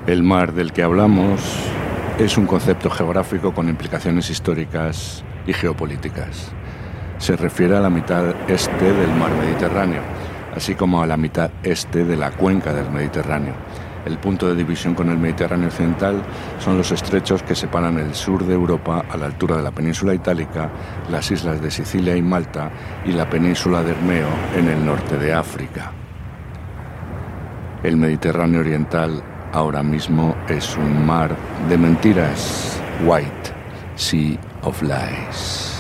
El mar del que hablamos es un concepto geográfico con implicaciones históricas y geopolíticas. Se refiere a la mitad este del mar Mediterráneo, así como a la mitad este de la cuenca del Mediterráneo. El punto de división con el Mediterráneo occidental son los estrechos que separan el sur de Europa a la altura de la península itálica, las islas de Sicilia y Malta y la península de Hermeo en el norte de África. El Mediterráneo oriental ahora mismo es un mar de mentiras. White Sea of Lies.